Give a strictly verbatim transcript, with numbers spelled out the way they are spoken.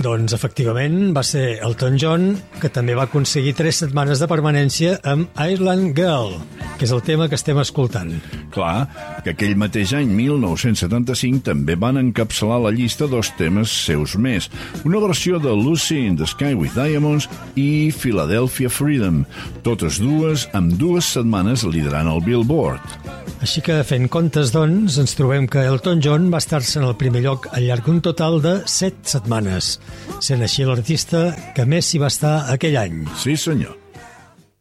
Doncs, efectivament, va ser Elton John, que també va aconseguir tres setmanes de permanència amb Ireland Girl, que és el tema que estem escoltant. Clar, que aquell mateix any, mil nou-cents setanta-cinc, també van encapçalar la llista dos temes seus més. Una versió de Lucy in the Sky with Diamonds i Philadelphia Freedom, totes dues amb dues setmanes liderant el Billboard. Així que, fent comptes, doncs, ens trobem que Elton John va estar-se en el primer lloc al llarg d'un total de set setmanes, sent així l'artista que més s'hi va estar aquell any. Sí, senyor.